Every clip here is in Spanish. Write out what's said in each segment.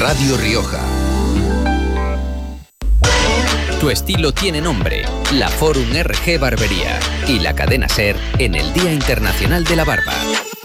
Radio Rioja. Tu estilo tiene nombre, la Forum RG Barbería y la cadena SER en el Día Internacional de la Barba.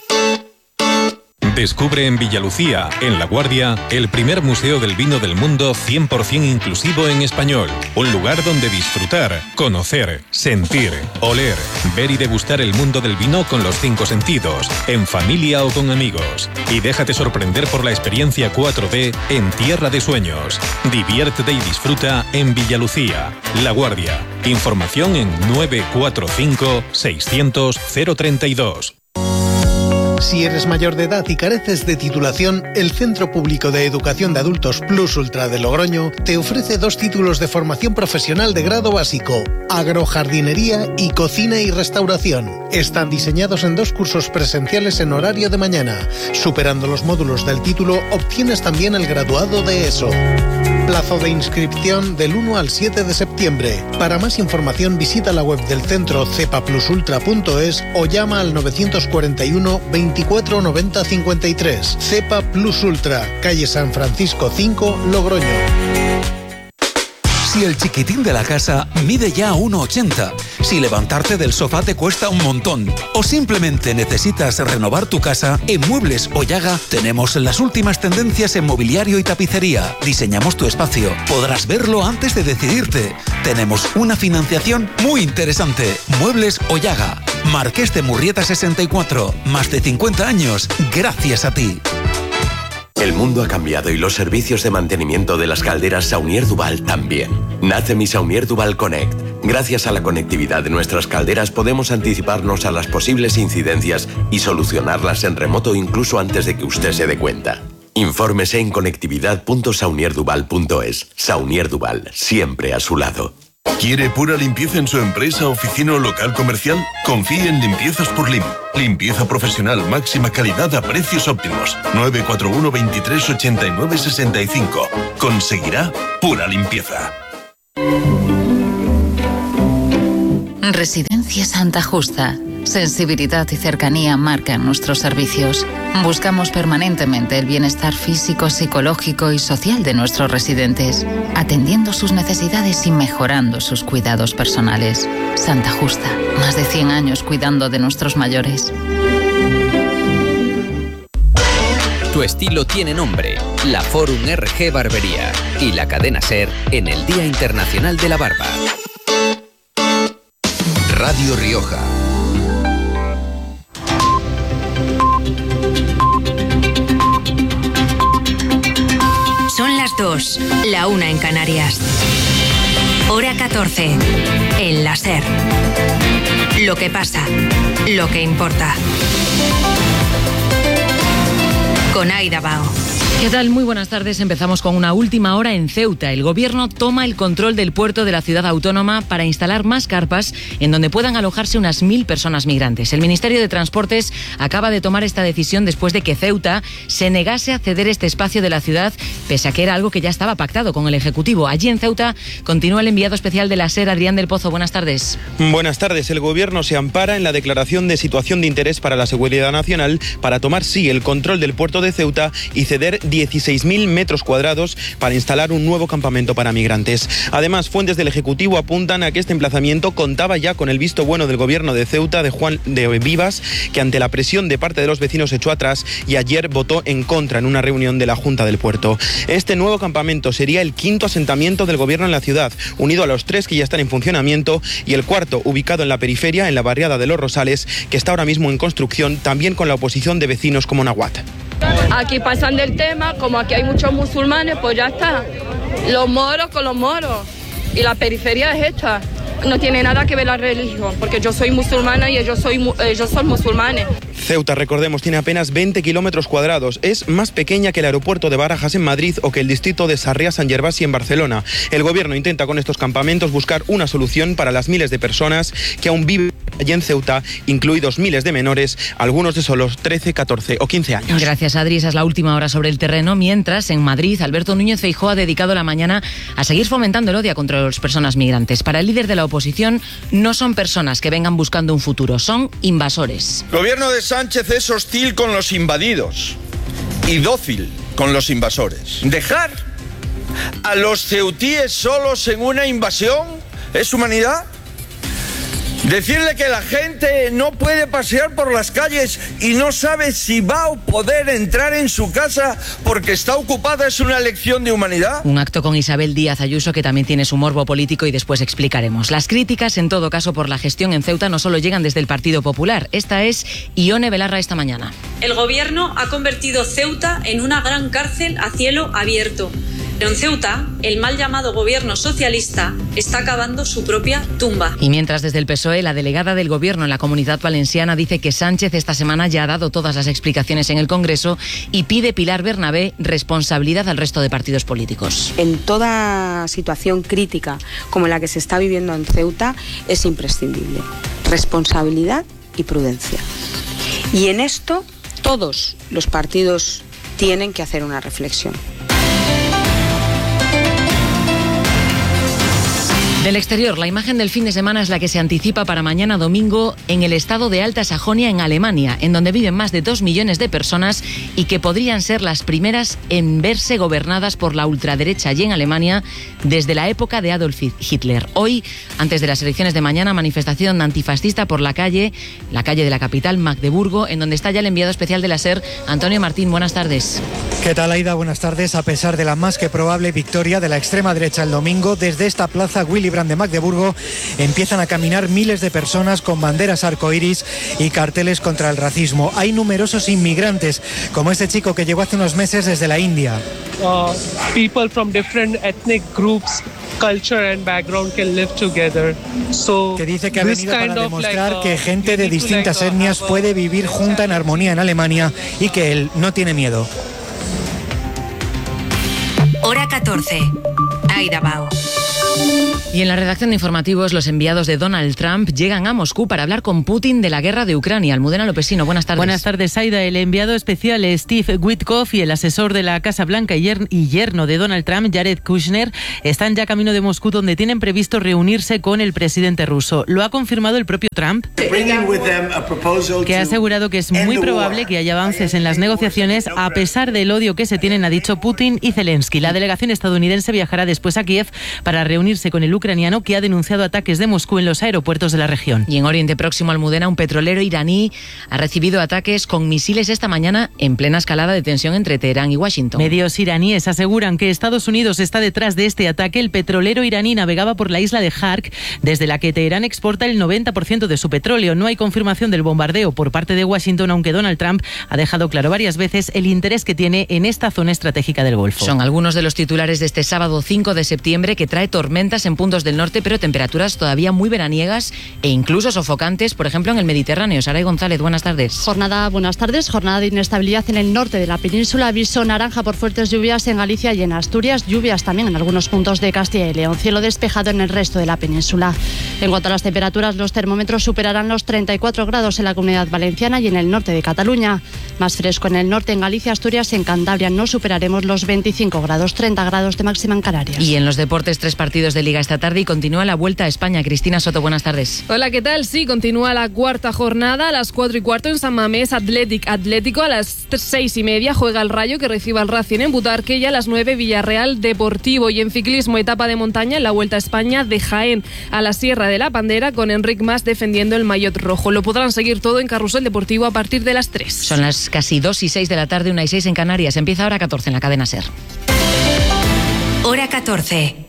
Descubre en Villalucía, en La Guardia, el primer museo del vino del mundo 100% inclusivo en español. Un lugar donde disfrutar, conocer, sentir, oler, ver y degustar el mundo del vino con los 5 sentidos, en familia o con amigos. Y déjate sorprender por la experiencia 4D en Tierra de Sueños. Diviértete y disfruta en Villalucía, La Guardia. Información en 945 600 032. Si eres mayor de edad y careces de titulación, el Centro Público de Educación de Adultos Plus Ultra de Logroño te ofrece 2 títulos de formación profesional de grado básico, agrojardinería y cocina y restauración. Están diseñados en 2 cursos presenciales en horario de mañana. Superando los módulos del título, obtienes también el graduado de ESO. Plazo de inscripción del 1 al 7 de septiembre. Para más información visita la web del centro cepaplusultra.es o llama al 941 24 90 53. Cepa Plus Ultra, calle San Francisco 5, Logroño. Si el chiquitín de la casa mide ya 1,80, si levantarte del sofá te cuesta un montón o simplemente necesitas renovar tu casa, en Muebles Ollaga tenemos las últimas tendencias en mobiliario y tapicería. Diseñamos tu espacio, podrás verlo antes de decidirte. Tenemos una financiación muy interesante. Muebles Ollaga, Marqués de Murrieta 64, más de 50 años gracias a ti. El mundo ha cambiado y los servicios de mantenimiento de las calderas Saunier Duval también. Nace mi Saunier Duval Connect. Gracias a la conectividad de nuestras calderas podemos anticiparnos a las posibles incidencias y solucionarlas en remoto incluso antes de que usted se dé cuenta. Infórmese en conectividad.saunierduval.es. Saunier Duval, siempre a su lado. ¿Quiere pura limpieza en su empresa, oficina o local comercial? Confíe en Limpiezas por Lim. Limpieza profesional, máxima calidad a precios óptimos. 941 23 89 65. Conseguirá pura limpieza. Residencia Santa Justa. Sensibilidad y cercanía marcan nuestros servicios. Buscamos permanentemente el bienestar físico, psicológico y social de nuestros residentes, atendiendo sus necesidades y mejorando sus cuidados personales. Santa Justa, más de 100 años cuidando de nuestros mayores. Tu estilo tiene nombre, la Forum RG Barbería y la cadena SER en el Día Internacional de la Barba. Radio Rioja. Son las 2, la 1 en Canarias. Hora 14, en la SER. Lo que pasa, lo que importa. Con Aida Bao. ¿Qué tal? Muy buenas tardes. Empezamos con una última hora en Ceuta. El gobierno toma el control del puerto de la ciudad autónoma para instalar más carpas en donde puedan alojarse unas 1.000 personas migrantes. El Ministerio de Transportes acaba de tomar esta decisión después de que Ceuta se negase a ceder este espacio de la ciudad, pese a que era algo que ya estaba pactado con el Ejecutivo. Allí en Ceuta continúa el enviado especial de la SER, Adrián del Pozo. Buenas tardes. Buenas tardes. El gobierno se ampara en la declaración de situación de interés para la seguridad nacional para tomar, sí, el control del puerto de Ceuta y ceder 16.000 metros cuadrados para instalar un nuevo campamento para migrantes. Además, fuentes del Ejecutivo apuntan a que este emplazamiento contaba ya con el visto bueno del gobierno de Ceuta, de Juan de Vivas, que ante la presión de parte de los vecinos echó atrás y ayer votó en contra en una reunión de la Junta del Puerto. Este nuevo campamento sería el 5º asentamiento del gobierno en la ciudad, unido a los 3 que ya están en funcionamiento, y el 4º ubicado en la periferia, en la barriada de Los Rosales, que está ahora mismo en construcción, también con la oposición de vecinos como Nahuat. Aquí pasan del tema, como aquí hay muchos musulmanes, pues ya está. Los moros con los moros. Y la periferia es esta. No tiene nada que ver la religión, porque yo soy musulmana y ellos son musulmanes. Ceuta, recordemos, tiene apenas 20 kilómetros cuadrados. Es más pequeña que el aeropuerto de Barajas en Madrid o que el distrito de Sarriá-San Gervasi en Barcelona. El gobierno intenta con estos campamentos buscar una solución para las miles de personas que aún viven allí en Ceuta, incluidos miles de menores, algunos de solo 13, 14 o 15 años. Gracias, Adri. Esa es la última hora sobre el terreno. Mientras, en Madrid, Alberto Núñez Feijóo ha dedicado la mañana a seguir fomentando el odio contra las personas migrantes. Para el líder de la oposición, no son personas que vengan buscando un futuro, son invasores. El gobierno de Sánchez es hostil con los invadidos y dócil con los invasores. ¿Dejar a los ceutíes solos en una invasión es humanidad? Decirle que la gente no puede pasear por las calles y no sabe si va a poder entrar en su casa porque está ocupada es una lección de humanidad. Un acto con Isabel Díaz Ayuso que también tiene su morbo político y después explicaremos. Las críticas, en todo caso, por la gestión en Ceuta no solo llegan desde el Partido Popular. Esta es Ione Belarra esta mañana. El gobierno ha convertido Ceuta en una gran cárcel a cielo abierto. Pero en Ceuta, el mal llamado gobierno socialista está cavando su propia tumba. Y mientras desde el PSOE, la delegada del gobierno en la Comunidad Valenciana dice que Sánchez esta semana ya ha dado todas las explicaciones en el Congreso y pide Pilar Bernabé responsabilidad al resto de partidos políticos. En toda situación crítica como la que se está viviendo en Ceuta es imprescindible responsabilidad y prudencia. Y en esto todos los partidos tienen que hacer una reflexión. Del exterior, la imagen del fin de semana es la que se anticipa para mañana domingo en el estado de Alta Sajonia, en Alemania, en donde viven más de 2 millones de personas y que podrían ser las primeras en verse gobernadas por la ultraderecha allí en Alemania desde la época de Adolf Hitler. Hoy, antes de las elecciones de mañana, manifestación antifascista por la calle de la capital, Magdeburgo, en donde está ya el enviado especial de la SER, Antonio Martín. Buenas tardes. ¿Qué tal, Aida? Buenas tardes. A pesar de la más que probable victoria de la extrema derecha el domingo, desde esta plaza Willy Brandt de Magdeburgo empiezan a caminar miles de personas con banderas arcoíris y carteles contra el racismo. Hay numerosos inmigrantes, como este chico que llegó hace unos meses desde la India. People from different ethnic groups, culture and background can live together. So que dice que ha venido para demostrar que gente de distintas etnias puede vivir junta en armonía en Alemania y que él no tiene miedo. Hora 14. Aida Bao. Y en la redacción de informativos, los enviados de Donald Trump llegan a Moscú para hablar con Putin de la guerra de Ucrania. Almudena Lopesino, buenas tardes. Buenas tardes, Aida. El enviado especial Steve Witkoff y el asesor de la Casa Blanca y yerno de Donald Trump, Jared Kushner, están ya camino de Moscú, donde tienen previsto reunirse con el presidente ruso. Lo ha confirmado el propio Trump, que ha asegurado que es muy probable que haya avances en las negociaciones a pesar del odio que se tienen, ha dicho Putin y Zelensky. La delegación estadounidense viajará después a Kiev para reunirse con el ucraniano, que ha denunciado ataques de Moscú en los aeropuertos de la región. Y en Oriente Próximo, Almudena, un petrolero iraní ha recibido ataques con misiles esta mañana en plena escalada de tensión entre Teherán y Washington. Medios iraníes aseguran que Estados Unidos está detrás de este ataque. El petrolero iraní navegaba por la isla de Hark, desde la que Teherán exporta el 90% de su petróleo. No hay confirmación del bombardeo por parte de Washington, aunque Donald Trump ha dejado claro varias veces el interés que tiene en esta zona estratégica del Golfo. Son algunos de los titulares de este sábado 5 de septiembre, que trae tormentas en puntos del norte, pero temperaturas todavía muy veraniegas e incluso sofocantes, por ejemplo en el Mediterráneo. Saray González, buenas tardes. Buenas tardes. Jornada de inestabilidad en el norte de la península. Aviso naranja por fuertes lluvias en Galicia y en Asturias. Lluvias también en algunos puntos de Castilla y León. Cielo despejado en el resto de la península. En cuanto a las temperaturas, los termómetros superarán los 34 grados en la Comunidad Valenciana y en el norte de Cataluña. Más fresco en el norte, en Galicia, Asturias y en Cantabria. No superaremos los 25 grados, 30 grados de máxima en Canarias. Y en los deportes, 3 partidos de Liga esta tarde y continúa la Vuelta a España. Cristina Soto, buenas tardes. Hola, ¿qué tal? Sí, continúa la cuarta jornada a las 4:15 en San Mamés. Atlético a las 6:30 juega el Rayo, que recibe al Racing en Butarque, y a las 9 Villarreal Deportivo. Y en ciclismo, etapa de montaña en la Vuelta a España de Jaén a la Sierra de la Pandera, con Enric Mas defendiendo el maillot rojo. Lo podrán seguir todo en Carrusel Deportivo a partir de las 3. Son las casi 2:06 de la tarde, 1:06 en Canarias. Empieza Hora 14 en la cadena SER. Hora 14.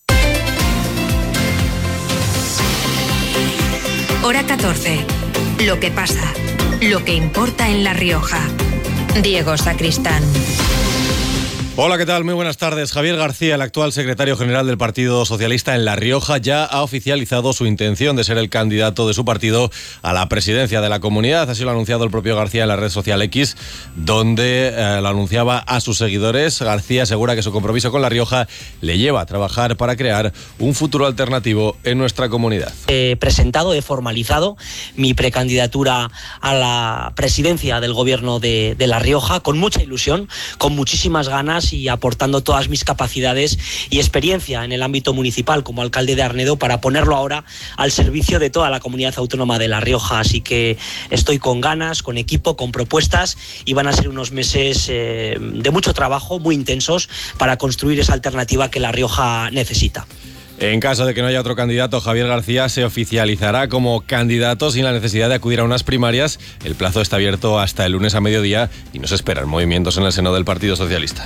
Hora 14. Lo que pasa, lo que importa en La Rioja. Diego Sacristán. Hola, ¿qué tal? Muy buenas tardes. Javier García, el actual secretario general del Partido Socialista en La Rioja, ya ha oficializado su intención de ser el candidato de su partido a la presidencia de la comunidad. Así lo ha anunciado el propio García en la red social X, donde lo anunciaba a sus seguidores. García asegura que su compromiso con La Rioja le lleva a trabajar para crear un futuro alternativo en nuestra comunidad. He presentado, he formalizado mi precandidatura a la presidencia del gobierno de La Rioja con mucha ilusión, con muchísimas ganas ganas y aportando todas mis capacidades y experiencia en el ámbito municipal como alcalde de Arnedo para ponerlo ahora al servicio de toda la comunidad autónoma de La Rioja. Así que estoy con ganas, con equipo, con propuestas y van a ser unos meses de mucho trabajo, muy intensos, para construir esa alternativa que La Rioja necesita. En caso de que no haya otro candidato, Javier García se oficializará como candidato sin la necesidad de acudir a unas primarias. El plazo está abierto hasta el lunes a mediodía y no se esperan movimientos en el seno del Partido Socialista.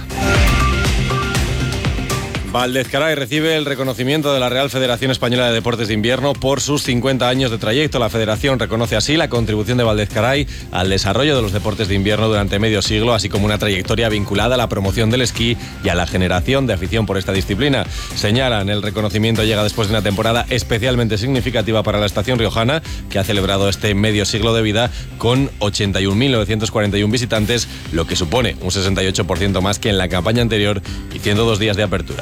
Valdezcaray recibe el reconocimiento de la Real Federación Española de Deportes de Invierno por sus 50 años de trayecto. La federación reconoce así la contribución de Valdezcaray al desarrollo de los deportes de invierno durante medio siglo, así como una trayectoria vinculada a la promoción del esquí y a la generación de afición por esta disciplina. Señalan, el reconocimiento llega después de una temporada especialmente significativa para la estación riojana, que ha celebrado este medio siglo de vida con 81.941 visitantes, lo que supone un 68% más que en la campaña anterior y 102 días de apertura.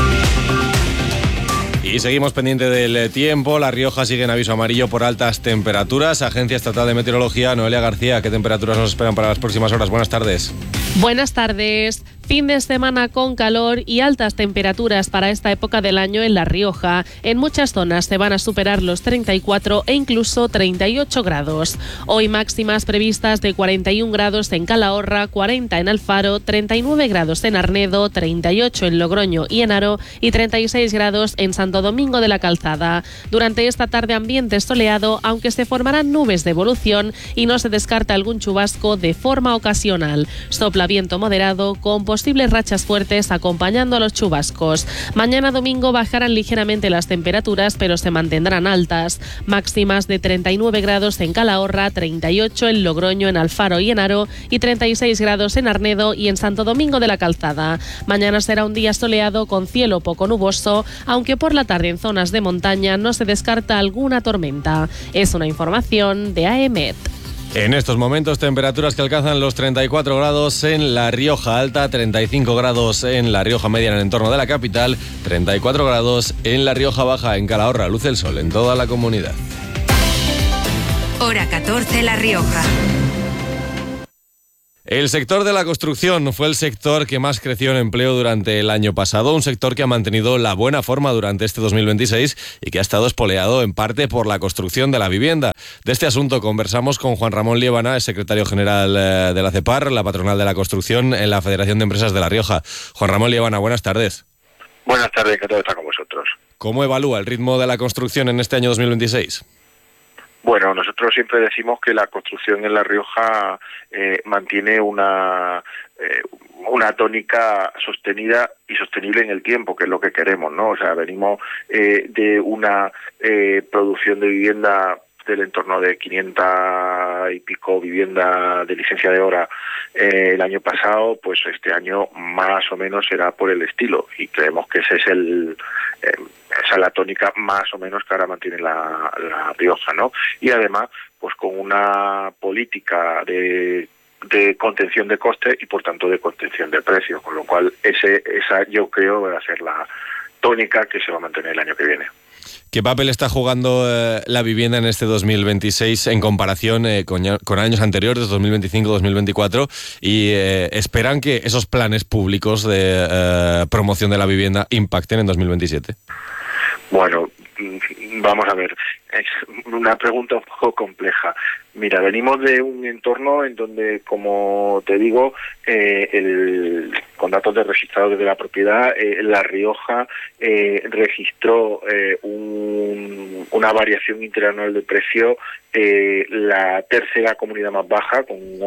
Y seguimos pendiente del tiempo. La Rioja sigue en aviso amarillo por altas temperaturas. Agencia Estatal de Meteorología, Noelia García, ¿qué temperaturas nos esperan para las próximas horas? Buenas tardes. Buenas tardes. Fin de semana con calor y altas temperaturas para esta época del año en La Rioja. En muchas zonas se van a superar los 34 e incluso 38 grados. Hoy máximas previstas de 41 grados en Calahorra, 40 en Alfaro, 39 grados en Arnedo, 38 en Logroño y Enaro y 36 grados en Santo Domingo de la Calzada. Durante esta tarde ambiente soleado, aunque se formarán nubes de evolución y no se descarta algún chubasco de forma ocasional. Sopla viento moderado con posibles rachas fuertes acompañando a los chubascos. Mañana domingo bajarán ligeramente las temperaturas, pero se mantendrán altas. Máximas de 39 grados en Calahorra, 38 en Logroño, en Alfaro y Enaro y 36 grados en Arnedo y en Santo Domingo de la Calzada. Mañana será un día soleado con cielo poco nuboso, aunque por la tarde en zonas de montaña no se descarta alguna tormenta. Es una información de AEMET. En estos momentos, temperaturas que alcanzan los 34 grados en La Rioja Alta, 35 grados en La Rioja Media en el entorno de la capital, 34 grados en La Rioja Baja, en Calahorra. Luce el sol en toda la comunidad. Hora 14, La Rioja. El sector de la construcción fue el sector que más creció en empleo durante el año pasado, un sector que ha mantenido la buena forma durante este 2026 y que ha estado espoleado en parte por la construcción de la vivienda. De este asunto conversamos con Juan Ramón Liébana, el secretario general de la CEPAR, la patronal de la construcción en la Federación de Empresas de La Rioja. Juan Ramón Liébana, buenas tardes. Buenas tardes, que todo está con vosotros. ¿Cómo evalúa el ritmo de la construcción en este año 2026? Bueno, nosotros siempre decimos que la construcción en La Rioja mantiene una tónica sostenida y sostenible en el tiempo, que es lo que queremos, ¿no? O sea, venimos de una producción de vivienda del entorno de 500 y pico viviendas de licencia de obra el año pasado, pues este año más o menos será por el estilo, y creemos que ese es esa es la tónica más o menos que ahora mantiene la Rioja, ¿no? Y además, pues con una política de contención de costes y por tanto de contención de precios, con lo cual esa yo creo va a ser la tónica que se va a mantener el año que viene. ¿Qué papel está jugando la vivienda en este 2026 en comparación con años anteriores, 2025-2024? Y ¿esperan que esos planes públicos de promoción de la vivienda impacten en 2027? Bueno, vamos a ver, es una pregunta un poco compleja. Mira, venimos de un entorno en donde, como te digo, con datos de registradores de la propiedad, La Rioja registró una variación interanual de precio, la tercera comunidad más baja, con un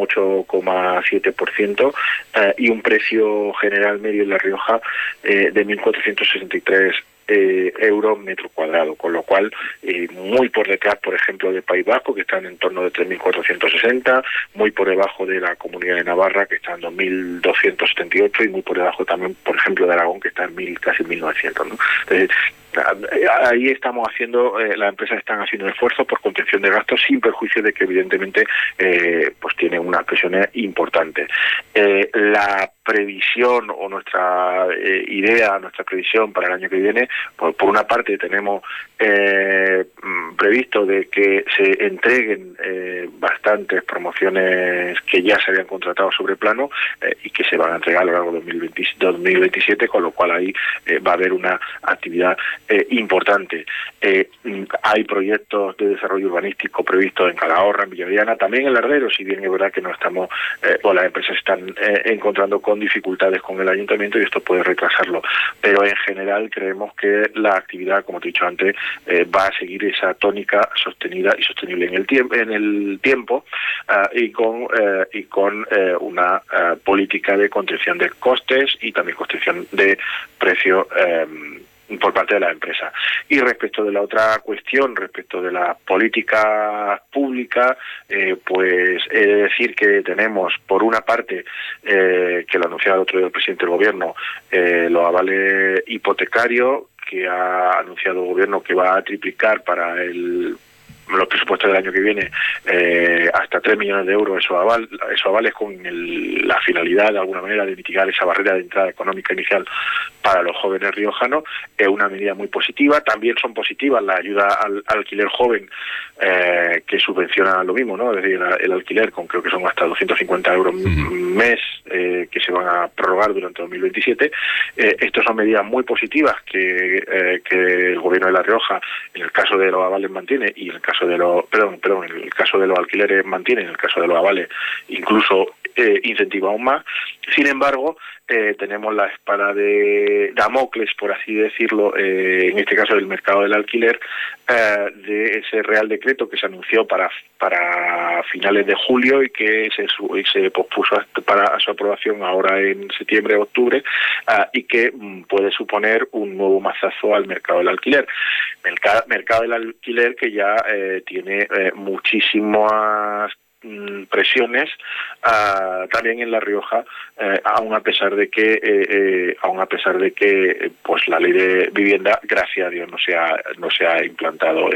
8,7%, y un precio general medio en La Rioja de 1.463 euros metro cuadrado, con lo cual muy por detrás, por ejemplo, de País Vasco, que está en torno de 3.460, muy por debajo de la Comunidad de Navarra, que está en 2.278, y muy por debajo también, por ejemplo, de Aragón, que está en casi 1.900, ¿no? Entonces, Ahí estamos haciendo, las empresas están haciendo un esfuerzo por contención de gastos sin perjuicio de que evidentemente pues tienen unas presiones importantes. La previsión o nuestra idea, nuestra previsión para el año que viene, por una parte tenemos previsto de que se entreguen bastantes promociones que ya se habían contratado sobre plano y que se van a entregar a lo largo de 2027, con lo cual ahí va a haber una actividad importante. Hay proyectos de desarrollo urbanístico previstos en Calahorra, en Villaviana, también en Lardero, si bien es verdad que no estamos, o las empresas están encontrando con dificultades con el ayuntamiento y esto puede retrasarlo. Pero en general creemos que la actividad, como te he dicho antes, va a seguir esa tónica sostenida y sostenible en el tiempo y con una política de contención de costes y también contención de precios por parte de la empresa. Y respecto de la otra cuestión, respecto de la política pública, pues he de decir que tenemos, por una parte, que lo anunciaba el otro día el presidente del Gobierno, los avales hipotecarios, que ha anunciado el Gobierno que va a triplicar para los presupuestos del año que viene hasta 3 millones de euros esos avales con la finalidad de alguna manera de mitigar esa barrera de entrada económica inicial para los jóvenes riojanos. Es una medida muy positiva. También son positivas la ayuda al alquiler joven que subvenciona lo mismo, ¿no? Es decir, el alquiler con creo que son hasta 250 euros mes que se van a prorrogar durante 2027. Estas son medidas muy positivas que el Gobierno de La Rioja, en el caso de los avales, mantiene, y en el caso de los en el caso de los alquileres mantiene, en el caso de los avales incluso incentiva aún más. Sin embargo, tenemos la espada de Damocles, por así decirlo, en este caso del mercado del alquiler, de ese Real Decreto que se anunció para finales de julio y que se pospuso para su aprobación ahora en septiembre o octubre, y que puede suponer un nuevo mazazo al mercado del alquiler. Mercado del alquiler que ya tiene muchísimas presiones también en La Rioja, aun a pesar de que pues la ley de vivienda, gracias a Dios, no se ha implantado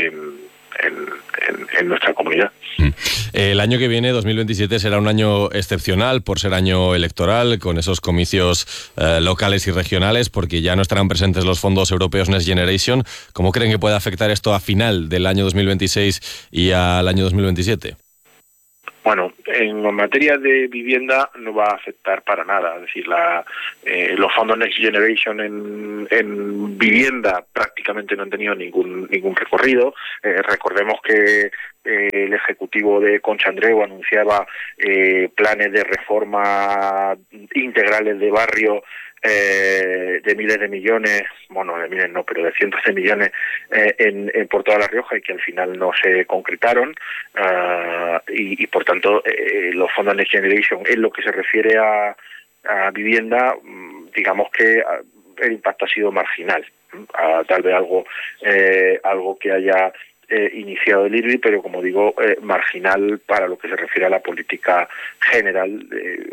en nuestra comunidad. El año que viene, 2027, será un año excepcional por ser año electoral, con esos comicios locales y regionales, porque ya no estarán presentes los fondos europeos Next Generation. ¿Cómo creen que puede afectar esto a final del año 2026 y al año 2027? Bueno, en materia de vivienda no va a afectar para nada. Es decir, los fondos Next Generation en vivienda prácticamente no han tenido ningún recorrido. Recordemos que el ejecutivo de Concha Andreu anunciaba planes de reforma integrales de barrio de miles de millones, bueno, de miles no, pero de cientos de millones por toda La Rioja, y que al final no se concretaron, y por tanto los fondos Next Generation, en lo que se refiere a vivienda, digamos que el impacto ha sido marginal, tal vez algo que haya iniciado el IRBI, pero como digo, marginal para lo que se refiere a la política general,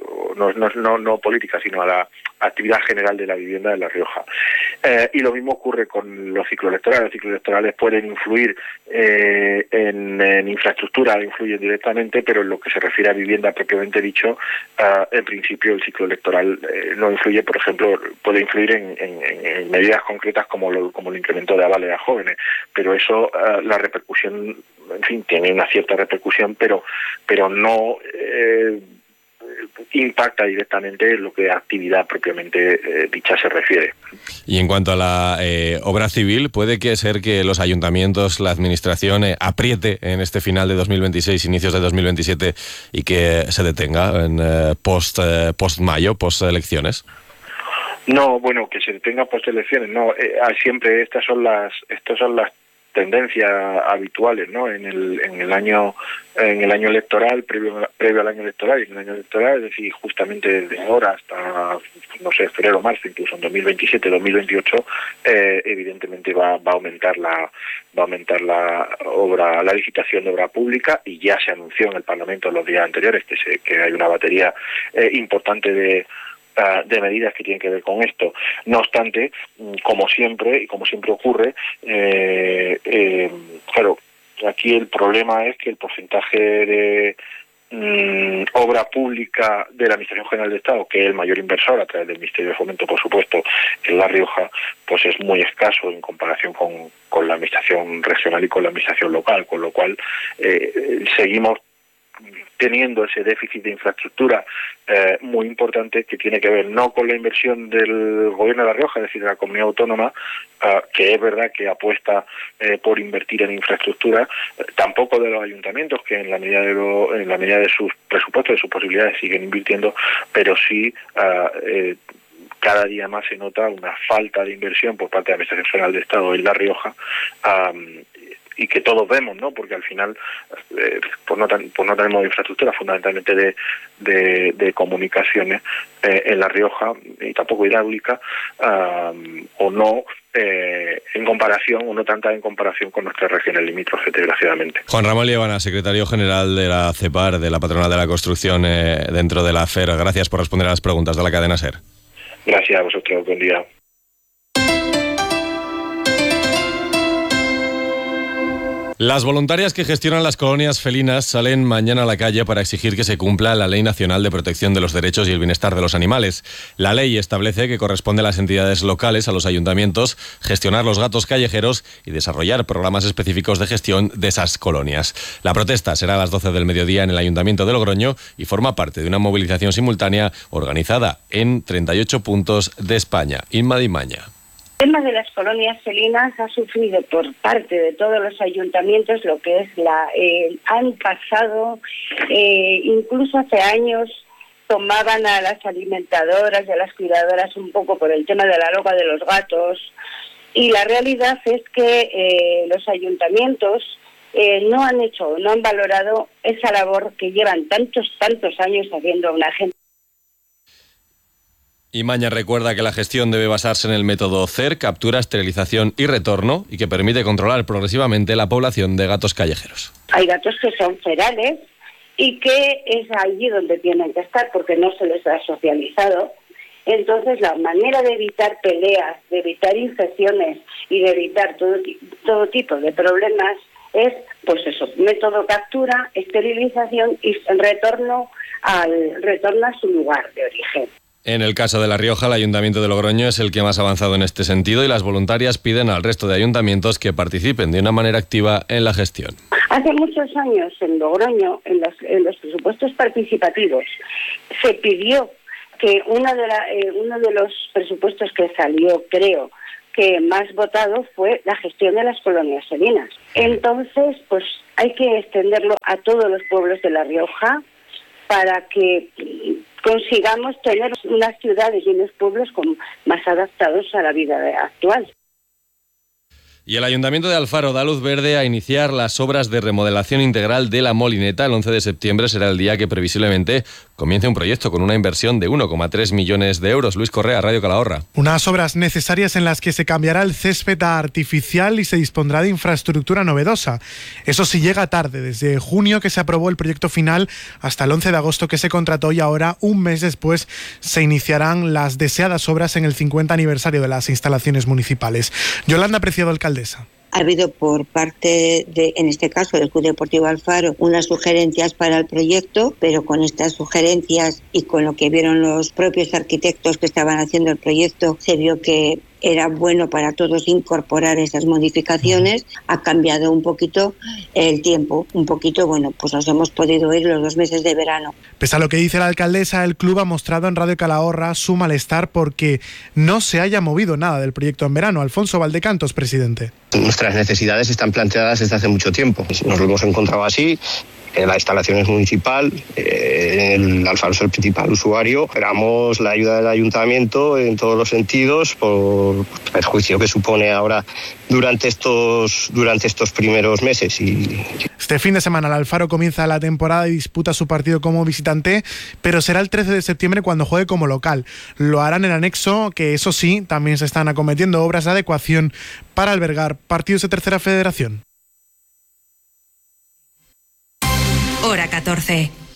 no política, sino a la actividad general de la vivienda de La Rioja. Y lo mismo ocurre con los ciclos electorales. Los ciclos electorales pueden influir en infraestructura, influyen directamente, pero en lo que se refiere a vivienda propiamente dicho, en principio el ciclo electoral no influye. Por ejemplo, puede influir en medidas concretas como el incremento de avales a jóvenes, pero eso, la repercusión, en fin, tiene una cierta repercusión, pero no impacta directamente en lo que a actividad propiamente dicha se refiere. Y en cuanto a la obra civil, ¿puede ser que los ayuntamientos, la administración apriete en este final de 2026, inicios de 2027, y que se detenga en post-mayo, post-elecciones? No, bueno, que se detenga post-elecciones, no. Siempre estas son las tendencias habituales, ¿no? En el año electoral, previo al año electoral, y en el año electoral, es decir, justamente desde ahora hasta, no sé, febrero, marzo, incluso en 2027, 2028, evidentemente va a aumentar la licitación de obra pública, y ya se anunció en el Parlamento en los días anteriores que hay una batería importante de de medidas que tienen que ver con esto. No obstante, como siempre ocurre, claro, aquí el problema es que el porcentaje de obra pública de la Administración General del Estado, que es el mayor inversor a través del Ministerio de Fomento, por supuesto, en La Rioja, pues es muy escaso en comparación con la Administración regional y con la Administración local, con lo cual seguimos teniendo ese déficit de infraestructura muy importante, que tiene que ver no con la inversión del Gobierno de La Rioja, es decir, de la comunidad autónoma, que es verdad que apuesta por invertir en infraestructura, tampoco de los ayuntamientos, que en la medida de sus presupuestos, de sus posibilidades, siguen invirtiendo, pero sí cada día más se nota una falta de inversión por parte de la Administración General del Estado en La Rioja, y que todos vemos, ¿no? Porque al final pues no tenemos infraestructura, fundamentalmente de comunicaciones en La Rioja, y tampoco hidráulica, o no en comparación, o no tanta en comparación con nuestras regiones limítrofes, desgraciadamente. Juan Ramón Liébana, secretario general de la CEPAR, de la Patronal de la Construcción dentro de la FER. Gracias por responder a las preguntas de la cadena SER. Gracias a vosotros, buen día. Las voluntarias que gestionan las colonias felinas salen mañana a la calle para exigir que se cumpla la Ley Nacional de Protección de los Derechos y el Bienestar de los Animales. La ley establece que corresponde a las entidades locales, a los ayuntamientos, gestionar los gatos callejeros y desarrollar programas específicos de gestión de esas colonias. La protesta será a las 12 del mediodía en el Ayuntamiento de Logroño y forma parte de una movilización simultánea organizada en 38 puntos de España. Inma Dimaña. El tema de las colonias felinas ha sufrido por parte de todos los ayuntamientos lo que es han pasado, incluso hace años tomaban a las alimentadoras y a las cuidadoras un poco por el tema de la loca de los gatos, y la realidad es que los ayuntamientos no han valorado esa labor que llevan tantos años haciendo una gente. Imaña recuerda que la gestión debe basarse en el método CER, captura, esterilización y retorno, y que permite controlar progresivamente la población de gatos callejeros. Hay gatos que son ferales y que es allí donde tienen que estar porque no se les ha socializado. Entonces la manera de evitar peleas, de evitar infecciones y de evitar todo tipo de problemas es, pues eso, método captura, esterilización y retorno a su lugar de origen. En el caso de La Rioja, el Ayuntamiento de Logroño es el que más ha avanzado en este sentido, y las voluntarias piden al resto de ayuntamientos que participen de una manera activa en la gestión. Hace muchos años en Logroño, en los presupuestos participativos, se pidió que uno de los presupuestos que salió, creo, que más votado fue la gestión de las colonias felinas. Entonces, pues hay que extenderlo a todos los pueblos de La Rioja para que consigamos tener unas ciudades y unos pueblos más adaptados a la vida actual. Y el Ayuntamiento de Alfaro da luz verde a iniciar las obras de remodelación integral de la Molineta. El 11 de septiembre será el día que previsiblemente comience un proyecto con una inversión de 1,3 millones de euros. Luis Correa, Radio Calahorra. Unas obras necesarias en las que se cambiará el césped a artificial y se dispondrá de infraestructura novedosa. Eso sí llega tarde, desde junio que se aprobó el proyecto final hasta el 11 de agosto que se contrató, y ahora, un mes después, se iniciarán las deseadas obras en el 50 aniversario de las instalaciones municipales. Yolanda Preciado, alcaldesa. Ha habido por parte de, en este caso, del Club Deportivo Alfaro, unas sugerencias para el proyecto, pero con estas sugerencias y con lo que vieron los propios arquitectos que estaban haciendo el proyecto, se vio que era bueno para todos incorporar esas modificaciones. Ha cambiado un poquito el tiempo, bueno, pues nos hemos podido ir los 2 meses de verano. Pese a lo que dice la alcaldesa, el club ha mostrado en Radio Calahorra su malestar porque no se haya movido nada del proyecto en verano. Alfonso Valdecantos, presidente. Nuestras necesidades están planteadas desde hace mucho tiempo. Nos lo hemos encontrado así. La instalación es municipal, el Alfaro es el principal usuario. Esperamos la ayuda del ayuntamiento en todos los sentidos por el perjuicio que supone ahora durante estos primeros meses. Este fin de semana el Alfaro comienza la temporada y disputa su partido como visitante, pero será el 13 de septiembre cuando juegue como local. Lo harán en anexo, que eso sí, también se están acometiendo obras de adecuación para albergar partidos de Tercera Federación. Hora 14.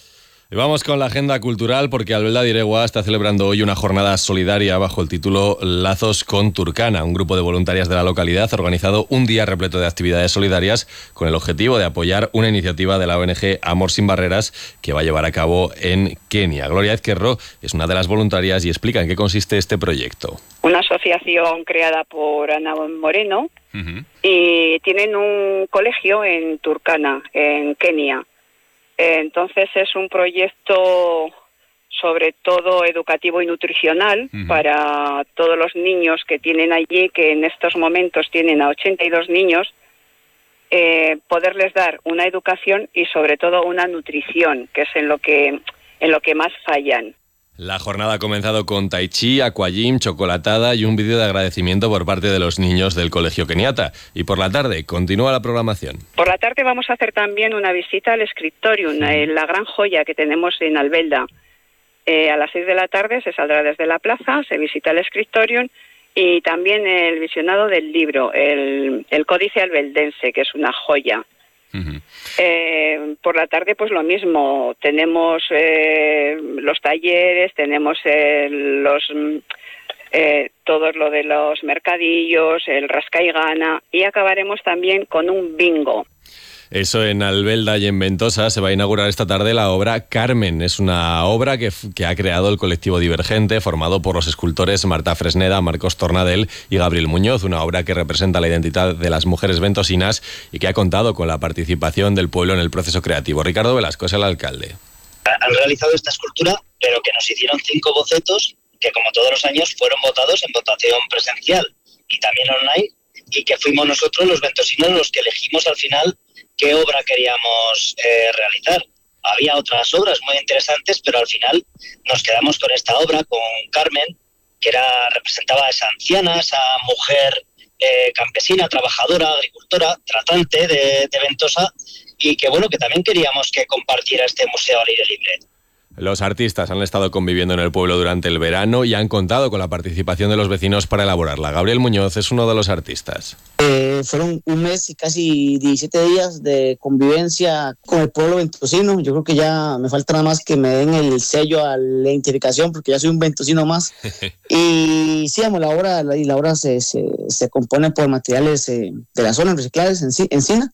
Y vamos con la agenda cultural porque Albelda Diregua está celebrando hoy una jornada solidaria bajo el título Lazos con Turkana. Un grupo de voluntarias de la localidad ha organizado un día repleto de actividades solidarias con el objetivo de apoyar una iniciativa de la ONG Amor Sin Barreras que va a llevar a cabo en Kenia. Gloria Ezquerro es una de las voluntarias y explica en qué consiste este proyecto. Una asociación creada por Ana Moreno y tienen un colegio en Turkana, en Kenia. Entonces es un proyecto sobre todo educativo y nutricional para todos los niños que tienen allí, que en estos momentos tienen a 82 niños, poderles dar una educación y sobre todo una nutrición, que es en lo que más fallan. La jornada ha comenzado con tai chi, aquagym, chocolatada y un vídeo de agradecimiento por parte de los niños del colegio keniata. Y por la tarde continúa la programación. Por la tarde vamos a hacer también una visita al Scriptorium, la gran joya que tenemos en Albelda. A las 6 de la tarde se saldrá desde la plaza, se visita el Scriptorium y también el visionado del libro, el Códice Albeldense, que es una joya. Por la tarde pues lo mismo, tenemos los talleres, tenemos todo lo de los mercadillos, el rasca y gana, y acabaremos también con un bingo. Eso en Albelda y en Ventosa se va a inaugurar esta tarde la obra Carmen. Es una obra que ha creado el colectivo Divergente, formado por los escultores Marta Fresneda, Marcos Tornadel y Gabriel Muñoz. Una obra que representa la identidad de las mujeres ventosinas y que ha contado con la participación del pueblo en el proceso creativo. Ricardo Velasco es el alcalde. Han realizado esta escultura, pero que nos hicieron 5 bocetos que, como todos los años, fueron votados en votación presencial y también online, y que fuimos nosotros, los ventosinos, los que elegimos al final qué obra queríamos realizar. Había otras obras muy interesantes, pero al final nos quedamos con esta obra, con Carmen, que representaba a esa anciana, esa mujer campesina, trabajadora, agricultora, tratante de Ventosa, y que bueno, que también queríamos que compartiera este museo al aire libre. Los artistas han estado conviviendo en el pueblo durante el verano y han contado con la participación de los vecinos para elaborarla. Gabriel Muñoz es uno de los artistas. Fueron un mes y casi 17 días de convivencia con el pueblo ventosino. Yo creo que ya me falta nada más que me den el sello a la identificación, porque ya soy un ventosino más. Y sí, la obra se compone por materiales de la zona reciclables, encina,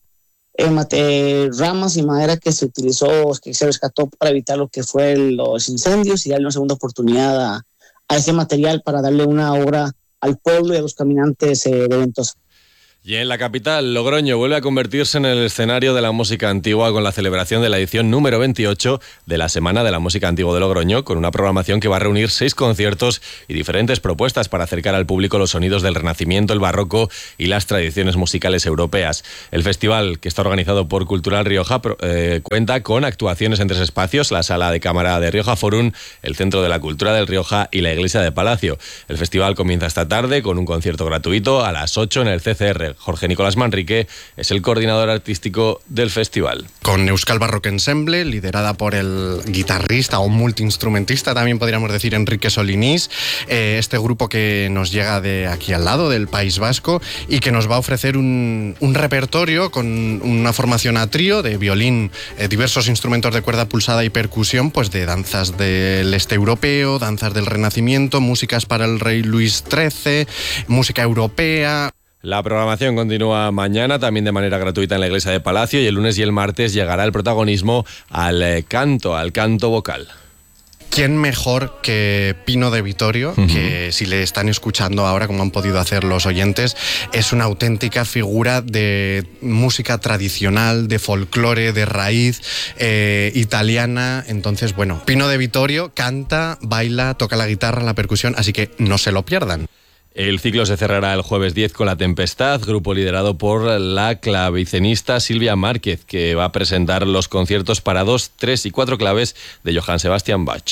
ramas y madera que se utilizó, que se rescató para evitar lo que fue los incendios, y darle una segunda oportunidad a ese material para darle una obra al pueblo y a los caminantes de Ventosa. Y en la capital, Logroño vuelve a convertirse en el escenario de la música antigua con la celebración de la edición número 28 de la Semana de la Música Antigua de Logroño, con una programación que va a reunir 6 conciertos y diferentes propuestas para acercar al público los sonidos del Renacimiento, el Barroco y las tradiciones musicales europeas. El festival, que está organizado por Cultural Rioja, cuenta con actuaciones en 3 espacios: la Sala de Cámara de Rioja Forum, el Centro de la Cultura del Rioja y la Iglesia de Palacio. El festival comienza esta tarde con un concierto gratuito a las 8 en el CCR. Jorge Nicolás Manrique es el coordinador artístico del festival. Con Euskal Barroque Ensemble, liderada por el guitarrista o multiinstrumentista, también podríamos decir, Enrique Solinís, este grupo que nos llega de aquí al lado, del País Vasco, y que nos va a ofrecer un repertorio con una formación a trío de violín, diversos instrumentos de cuerda pulsada y percusión, pues de danzas del este europeo, danzas del Renacimiento, músicas para el rey Luis XIII, música europea. La programación continúa mañana, también de manera gratuita en la Iglesia de Palacio, y el lunes y el martes llegará el protagonismo al canto vocal. ¿Quién mejor que Pino de Vittorio, que si le están escuchando ahora, como han podido hacer los oyentes, es una auténtica figura de música tradicional, de folclore, de raíz italiana? Entonces, bueno, Pino de Vittorio canta, baila, toca la guitarra, la percusión, así que no se lo pierdan. El ciclo se cerrará el jueves 10 con La Tempestad, grupo liderado por la clavicenista Silvia Márquez, que va a presentar los conciertos para 2, 3 y 4 claves de Johann Sebastian Bach.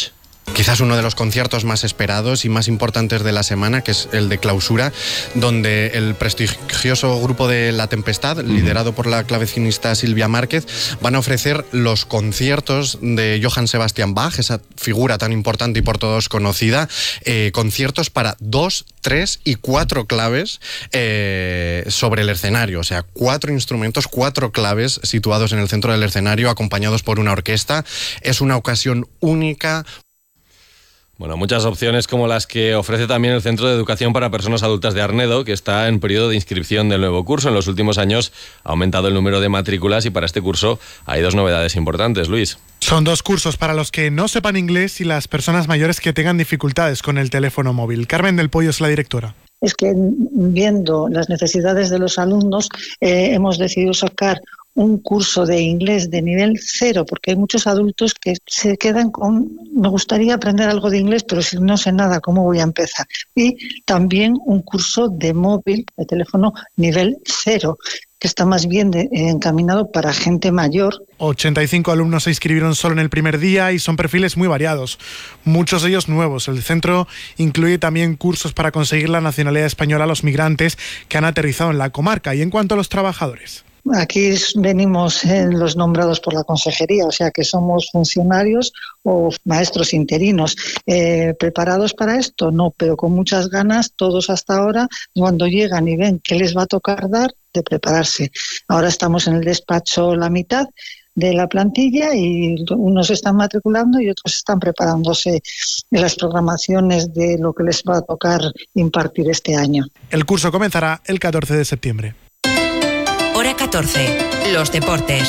quizás uno de los conciertos más esperados y más importantes de la semana, que es el de clausura, donde el prestigioso grupo de La Tempestad, liderado por la clavecinista Silvia Márquez, van a ofrecer los conciertos de Johann Sebastian Bach, esa figura tan importante y por todos conocida, conciertos para 2, 3 y 4 claves sobre el escenario, o sea, 4 instrumentos, 4 claves situados en el centro del escenario, acompañados por una orquesta. Es una ocasión única. Bueno, muchas opciones como las que ofrece también el Centro de Educación para Personas Adultas de Arnedo, que está en periodo de inscripción del nuevo curso. En los últimos años ha aumentado el número de matrículas y para este curso hay 2 novedades importantes, Luis. Son 2 cursos para los que no sepan inglés y las personas mayores que tengan dificultades con el teléfono móvil. Carmen del Pollo es la directora. Es que viendo las necesidades de los alumnos hemos decidido sacar un curso de inglés de nivel 0, porque hay muchos adultos que se quedan con, me gustaría aprender algo de inglés, pero si no sé nada, ¿cómo voy a empezar? Y también un curso de móvil, de teléfono nivel 0, que está más bien encaminado para gente mayor. 85 alumnos se inscribieron solo en el primer día y son perfiles muy variados, muchos de ellos nuevos. El centro incluye también cursos para conseguir la nacionalidad española a los migrantes que han aterrizado en la comarca. Y en cuanto a los trabajadores, aquí venimos los nombrados por la consejería, o sea que somos funcionarios o maestros interinos. ¿Preparados para esto? No, pero con muchas ganas, todos hasta ahora, cuando llegan y ven qué les va a tocar dar, de prepararse. Ahora estamos en el despacho la mitad de la plantilla y unos están matriculando y otros están preparándose en las programaciones de lo que les va a tocar impartir este año. El curso comenzará el 14 de septiembre. Hora 14, los deportes.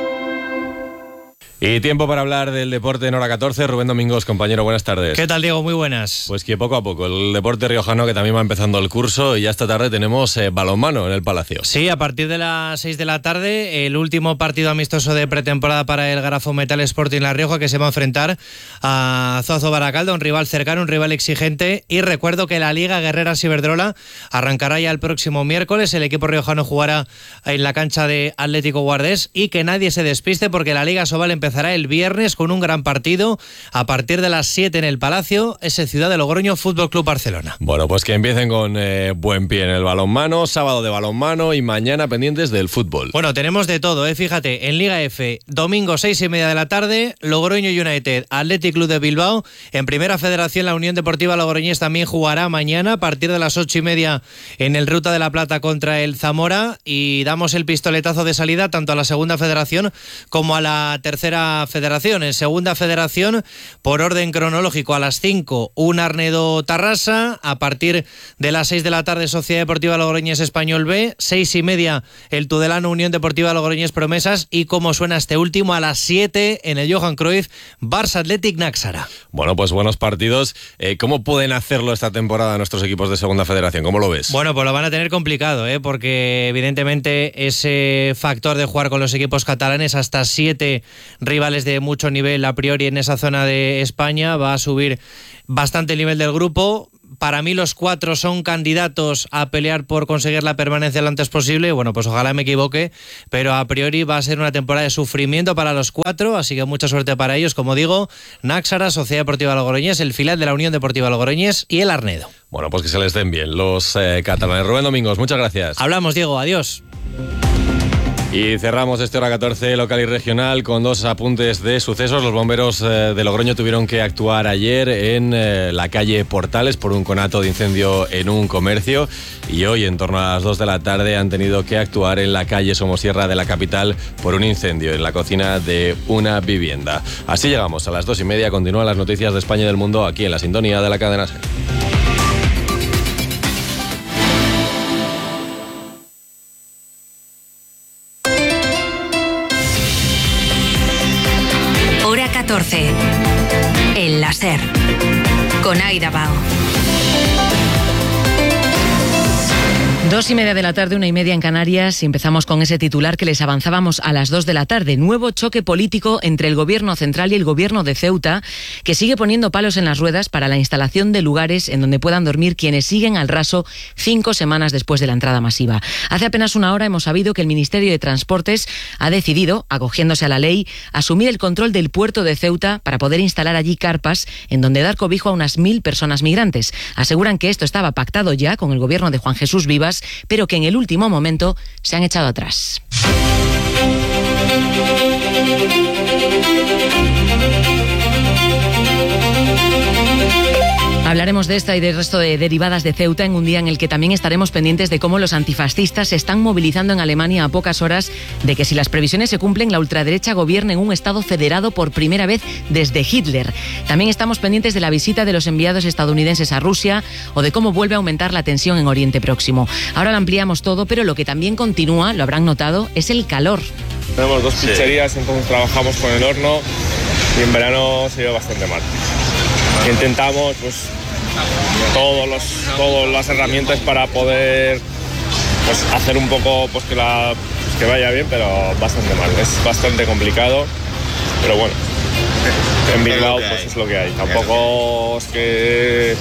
Y tiempo para hablar del deporte en Hora 14. Rubén Domingos, compañero, buenas tardes. ¿Qué tal, Diego? Muy buenas. Pues que poco a poco el deporte riojano, que también va empezando el curso, y ya esta tarde tenemos balonmano en el Palacio. Sí, a partir de las 6 de la tarde, el último partido amistoso de pretemporada para el Garrafón Metal Sporting La Rioja, que se va a enfrentar a Zuazo Baracaldo, un rival cercano, un rival exigente. Y recuerdo que la Liga Guerreras Iberdrola arrancará ya el próximo miércoles. El equipo riojano jugará en la cancha de Atlético Guardés, y que nadie se despiste porque la Liga Sobal empezará el viernes con un gran partido a partir de las 7 en el Palacio, ese Ciudad de Logroño Fútbol Club Barcelona. Bueno, pues que empiecen con buen pie en el balonmano, sábado de balonmano y mañana pendientes del fútbol. Bueno, tenemos de todo, fíjate, en Liga F, domingo 6:30 de la tarde, Logroño United, Athletic Club de Bilbao. En Primera Federación, la Unión Deportiva Logroñés también jugará mañana a partir de las 8:30 en el Ruta de la Plata contra el Zamora, y damos el pistoletazo de salida tanto a la Segunda Federación como a la Tercera Federación. En Segunda Federación, por orden cronológico, a las 5, un Arnedo Tarrasa. A partir de las 6 de la tarde, Sociedad Deportiva Logroñés Español B. 6:30, el Tudelano Unión Deportiva Logroñés Promesas. Y como suena este último, a las 7 en el Johan Cruyff, Barça Athletic Náxara. Bueno, pues buenos partidos. ¿Cómo pueden hacerlo esta temporada nuestros equipos de Segunda Federación? ¿Cómo lo ves? Bueno, pues lo van a tener complicado, porque evidentemente ese factor de jugar con los equipos catalanes, hasta 7 rivales de mucho nivel a priori en esa zona de España, va a subir bastante el nivel del grupo. Para mí los 4 son candidatos a pelear por conseguir la permanencia lo antes posible. Bueno, pues ojalá me equivoque, pero a priori va a ser una temporada de sufrimiento para los 4, así que mucha suerte para ellos. Como digo, Náxara, Sociedad Deportiva Logroñés, el filial de la Unión Deportiva Logroñés y el Arnedo. Bueno, pues que se les den bien los catalanes. Rubén Domingos, muchas gracias. Hablamos, Diego, adiós. Y cerramos este Hora 14 local y regional con 2 apuntes de sucesos. Los bomberos de Logroño tuvieron que actuar ayer en la calle Portales por un conato de incendio en un comercio, y hoy en torno a las 2 de la tarde han tenido que actuar en la calle Somosierra de la capital por un incendio en la cocina de una vivienda. Así llegamos a las 2:30. Continúan las noticias de España y del mundo aquí en la sintonía de la cadena SER. Hora 14. El láser. Con Aida Bao. 2:30 de la tarde, 1:30 en Canarias, y empezamos con ese titular que les avanzábamos a las 2 de la tarde. Nuevo choque político entre el Gobierno central y el Gobierno de Ceuta, que sigue poniendo palos en las ruedas para la instalación de lugares en donde puedan dormir quienes siguen al raso 5 semanas después de la entrada masiva. Hace apenas una hora hemos sabido que el Ministerio de Transportes ha decidido, acogiéndose a la ley, asumir el control del puerto de Ceuta para poder instalar allí carpas en donde dar cobijo a unas 1.000 personas migrantes. Aseguran que esto estaba pactado ya con el Gobierno de Juan Jesús Vivas, pero que en el último momento se han echado atrás. Hablaremos de esta y del resto de derivadas de Ceuta en un día en el que también estaremos pendientes de cómo los antifascistas se están movilizando en Alemania a pocas horas de que, si las previsiones se cumplen, la ultraderecha gobierne en un Estado federado por primera vez desde Hitler. También estamos pendientes de la visita de los enviados estadounidenses a Rusia o de cómo vuelve a aumentar la tensión en Oriente Próximo. Ahora lo ampliamos todo, pero lo que también continúa, lo habrán notado, es el calor. Tenemos 2 pizzerías, entonces trabajamos con el horno y en verano se lleva bastante mal. Intentamos todas las herramientas para poder hacer un poco que vaya bien, pero bastante mal. Es bastante complicado, pero bueno, en Bilbao es lo que hay. Tampoco es que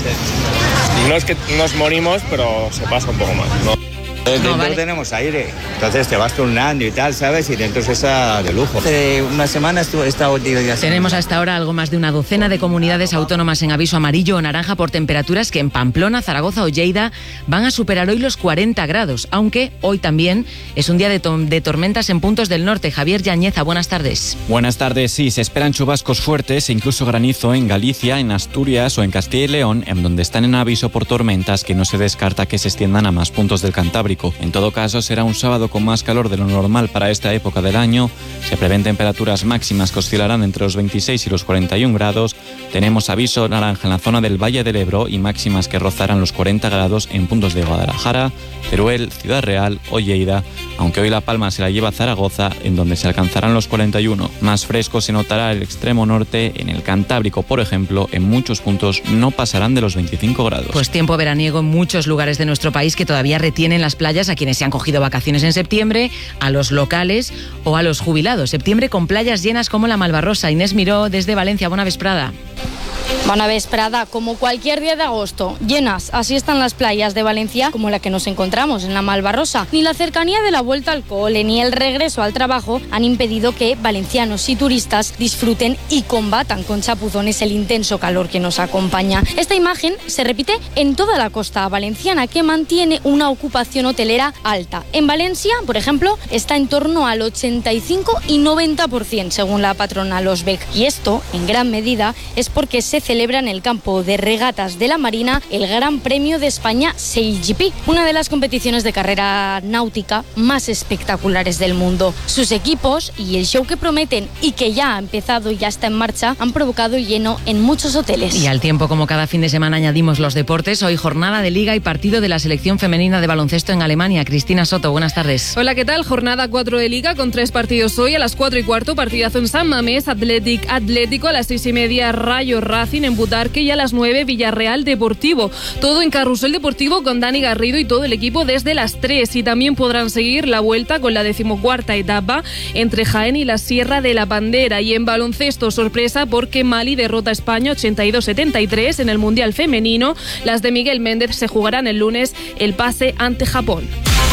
nos morimos, pero se pasa un poco mal, ¿no? Dentro tenemos aire, entonces te vas turnando y tal, ¿sabes? Y dentro se está de lujo. Hace una semana estado días. Tenemos hasta ahora algo más de una docena de comunidades autónomas en aviso amarillo o naranja por temperaturas que en Pamplona, Zaragoza o Lleida van a superar hoy los 40 grados, aunque hoy también es un día de tormentas en puntos del norte. Javier Yañeza, buenas tardes. Buenas tardes, sí, se esperan chubascos fuertes e incluso granizo en Galicia, en Asturias o en Castilla y León, en donde están en aviso por tormentas que no se descarta que se extiendan a más puntos del Cantábrico. En todo caso, será un sábado con más calor de lo normal para esta época del año. Se prevén temperaturas máximas que oscilarán entre los 26 y los 41 grados. Tenemos aviso naranja en la zona del Valle del Ebro y máximas que rozarán los 40 grados en puntos de Guadalajara, Teruel, Ciudad Real o Lleida, aunque hoy La Palma se la lleva a Zaragoza, en donde se alcanzarán los 41. Más fresco se notará el extremo norte. En el Cantábrico, por ejemplo, en muchos puntos no pasarán de los 25 grados. Pues tiempo veraniego en muchos lugares de nuestro país que todavía retienen las playas a quienes se han cogido vacaciones en septiembre, a los locales o a los jubilados. Septiembre con playas llenas como la Malvarrosa. Inés Miró, desde Valencia, bona vesprada. Bona vesprada, como cualquier día de agosto, llenas. Así están las playas de Valencia, como la que nos encontramos en la Malvarrosa. Ni la cercanía de la vuelta al cole ni el regreso al trabajo han impedido que valencianos y turistas disfruten y combatan con chapuzones el intenso calor que nos acompaña. Esta imagen se repite en toda la costa valenciana, que mantiene una ocupación hotelera alta. En Valencia, por ejemplo, está en torno al 85 y 90%, según la patronal Osbec. Y esto, en gran medida, es porque se celebra en el campo de regatas de la Marina el Gran Premio de España SailGP, una de las competiciones de carrera náutica más espectaculares del mundo. Sus equipos y el show que prometen y que ya ha empezado y ya está en marcha han provocado lleno en muchos hoteles. Y al tiempo, como cada fin de semana, añadimos los deportes. Hoy jornada de Liga y partido de la selección femenina de baloncesto en Alemania. Cristina Soto, buenas tardes. Hola, ¿qué tal? Jornada 4 de Liga con 3 partidos hoy. A las 4:15, partidazo en San Mamés, Atlético. A las 6:30, Rayo Racing en Butarque, y a las 9, Villarreal Deportivo. Todo en Carrusel Deportivo con Dani Garrido y todo el equipo desde las 3. Y también podrán seguir la vuelta con la 14ª etapa entre Jaén y la Sierra de la Bandera. Y en baloncesto, sorpresa, porque Mali derrota a España 82-73 en el Mundial Femenino. Las de Miguel Méndez se jugarán el lunes el pase ante Japón.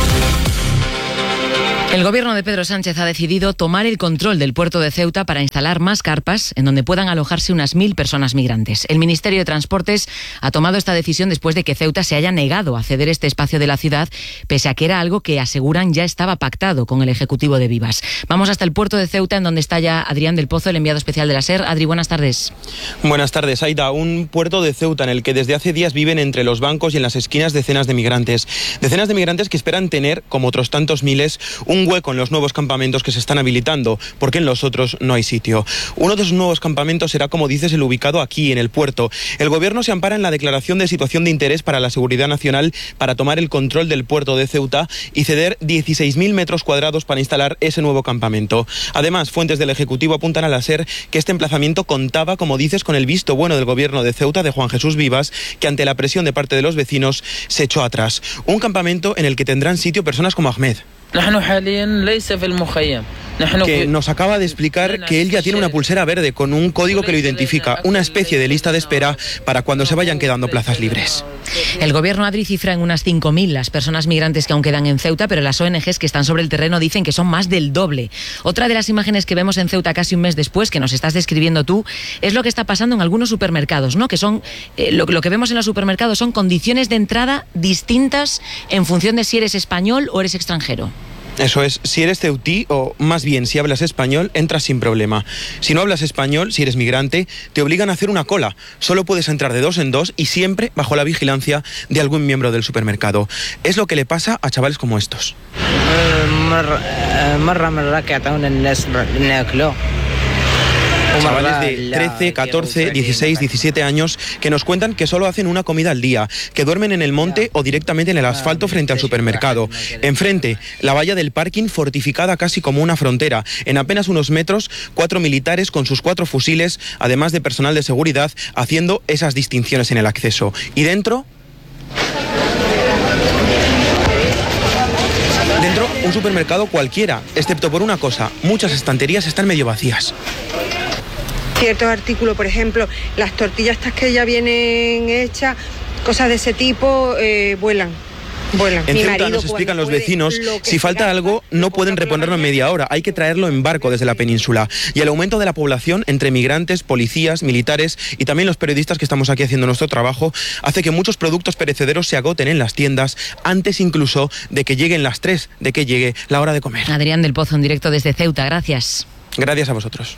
El gobierno de Pedro Sánchez ha decidido tomar el control del puerto de Ceuta para instalar más carpas en donde puedan alojarse unas 1.000 personas migrantes. El Ministerio de Transportes ha tomado esta decisión después de que Ceuta se haya negado a ceder este espacio de la ciudad, pese a que era algo que aseguran ya estaba pactado con el Ejecutivo de Vivas. Vamos hasta el puerto de Ceuta, en donde está ya Adrián del Pozo, el enviado especial de la SER. Adri, buenas tardes. Buenas tardes, Aida. Un puerto de Ceuta en el que desde hace días viven entre los bancos y en las esquinas decenas de migrantes. Decenas de migrantes que esperan tener, como otros tantos miles, un un hueco en los nuevos campamentos que se están habilitando, porque en los otros no hay sitio. Uno de esos nuevos campamentos será, como dices, el ubicado aquí, en el puerto. El Gobierno se ampara en la declaración de situación de interés para la seguridad nacional para tomar el control del puerto de Ceuta y ceder 16.000 metros cuadrados para instalar ese nuevo campamento. Además, fuentes del Ejecutivo apuntan a la SER que este emplazamiento contaba, como dices, con el visto bueno del Gobierno de Ceuta, de Juan Jesús Vivas, que ante la presión de parte de los vecinos se echó atrás. Un campamento en el que tendrán sitio personas como Ahmed, que nos acaba de explicar que él ya tiene una pulsera verde con un código que lo identifica, una especie de lista de espera para cuando se vayan quedando plazas libres. El Gobierno Adri cifra en unas 5.000 las personas migrantes que aún quedan en Ceuta, pero las ONGs que están sobre el terreno dicen que son más del doble. Otra de las imágenes que vemos en Ceuta casi un mes después, que nos estás describiendo tú, es lo que está pasando en algunos supermercados, ¿no? Que son lo que vemos en los supermercados son condiciones de entrada distintas en función de si eres español o eres extranjero. Eso es, si eres ceutí o más bien si hablas español, entras sin problema. Si no hablas español, si eres migrante, te obligan a hacer una cola. Solo puedes entrar de 2 en 2 y siempre bajo la vigilancia de algún miembro del supermercado. Es lo que le pasa a chavales como estos. Chavales de 13, 14, 16, 17 años que nos cuentan que solo hacen una comida al día, que duermen en el monte o directamente en el asfalto frente al supermercado. Enfrente, la valla del parking fortificada casi como una frontera. En apenas unos metros, 4 militares con sus 4 fusiles, además de personal de seguridad, haciendo esas distinciones en el acceso. Y dentro, un supermercado cualquiera, excepto por una cosa, muchas estanterías están medio vacías. Ciertos artículos, por ejemplo, las tortillas estas que ya vienen hechas, cosas de ese tipo, vuelan. En Ceuta nos explican los vecinos, si falta algo no pueden reponerlo en media hora, hay que traerlo en barco desde la península. Y el aumento de la población entre migrantes, policías, militares y también los periodistas que estamos aquí haciendo nuestro trabajo hace que muchos productos perecederos se agoten en las tiendas antes incluso de que lleguen las 3, de que llegue la hora de comer. Adrián del Pozo en directo desde Ceuta, gracias. Gracias a vosotros.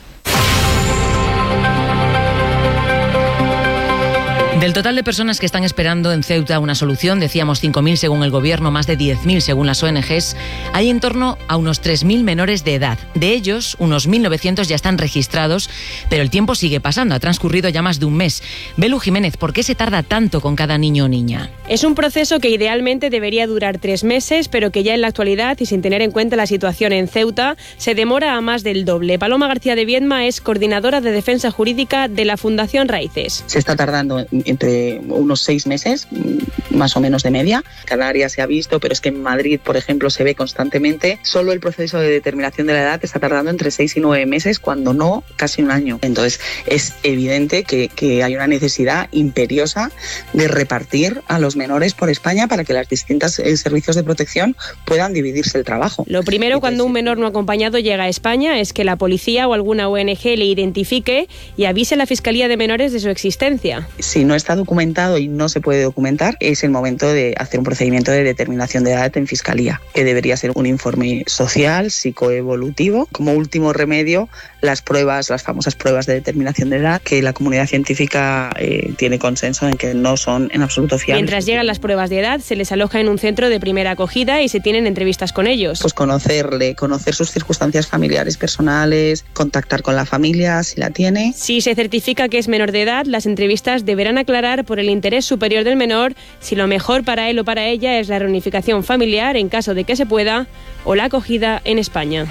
Del total de personas que están esperando en Ceuta una solución, decíamos 5.000 según el Gobierno, más de 10.000 según las ONGs, hay en torno a unos 3.000 menores de edad. De ellos, unos 1.900 ya están registrados, pero el tiempo sigue pasando, ha transcurrido ya más de un mes. Belu Jiménez, ¿por qué se tarda tanto con cada niño o niña? Es un proceso que idealmente debería durar 3 meses, pero que ya en la actualidad, y sin tener en cuenta la situación en Ceuta, se demora a más del doble. Paloma García de Viedma es coordinadora de defensa jurídica de la Fundación Raíces. Se está tardando entre unos 6 meses, más o menos de media. Canarias se ha visto, pero es que en Madrid, por ejemplo, se ve constantemente. Solo el proceso de determinación de la edad está tardando entre 6 y 9 meses, cuando no casi un año. Entonces, es evidente que hay una necesidad imperiosa de repartir a los menores por España para que las distintas servicios de protección puedan dividirse el trabajo. Lo primero cuando un menor no acompañado llega a España es que la policía o alguna ONG le identifique y avise a la Fiscalía de Menores de su existencia. Si no está documentado y no se puede documentar, es el momento de hacer un procedimiento de determinación de edad en Fiscalía, que debería ser un informe social, psicoevolutivo. Como último remedio, las famosas pruebas de determinación de edad, que la comunidad científica tiene consenso en que no son en absoluto fiables. Mientras llegan las pruebas de edad, se les aloja en un centro de primera acogida y se tienen entrevistas con ellos. Pues conocer sus circunstancias familiares, personales, contactar con la familia si la tiene. Si se certifica que es menor de edad, las entrevistas deberán aclarar por el interés superior del menor si lo mejor para él o para ella es la reunificación familiar en caso de que se pueda o la acogida en España.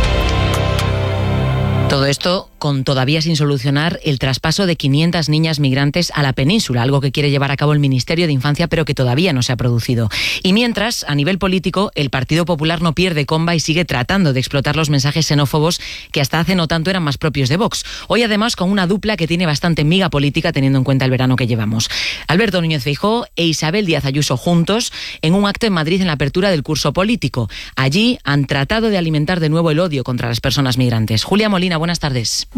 Todo esto con todavía sin solucionar el traspaso de 500 niñas migrantes a la península, algo que quiere llevar a cabo el Ministerio de Infancia, pero que todavía no se ha producido. Y mientras, a nivel político, el Partido Popular no pierde comba y sigue tratando de explotar los mensajes xenófobos que hasta hace no tanto eran más propios de Vox. Hoy, además, con una dupla que tiene bastante miga política teniendo en cuenta el verano que llevamos. Alberto Núñez Feijóo e Isabel Díaz Ayuso juntos en un acto en Madrid en la apertura del curso político. Allí han tratado de alimentar de nuevo el odio contra las personas migrantes. Julia Molina, buenas tardes.